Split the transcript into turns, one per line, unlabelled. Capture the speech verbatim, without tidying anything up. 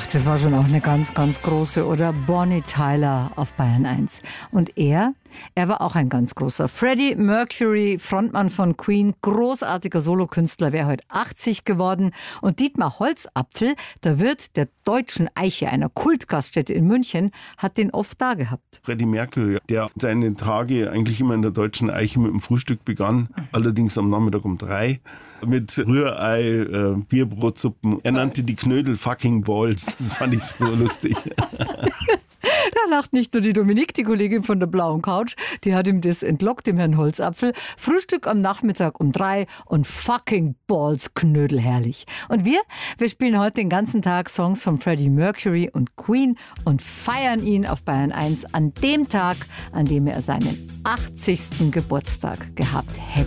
Das war schon auch eine ganz, ganz große, oder? Bonnie Tyler auf Bayern eins. Und er, er war auch ein ganz großer. Freddie Mercury, Frontmann von Queen, großartiger Solokünstler, wäre heute achtzig geworden. Und Dietmar Holzapfel, der Wirt der Deutschen Eiche, einer Kultgaststätte in München, hat den oft da gehabt.
Freddie Mercury, der seine Tage eigentlich immer in der Deutschen Eiche mit dem Frühstück begann, allerdings am Nachmittag um drei, mit Rührei, äh, Bierbrotsuppen. Er nannte die Knödel fucking Balls. Das fand ich so lustig.
Da lacht nicht nur die Dominique, die Kollegin von der blauen Couch, die hat ihm das entlockt, dem Herrn Holzapfel. Frühstück am Nachmittag um drei und fucking Balls Knödel, herrlich. Und wir, wir spielen heute den ganzen Tag Songs von Freddie Mercury und Queen und feiern ihn auf Bayern eins an dem Tag, an dem er seinen achtzigsten Geburtstag gehabt hätte.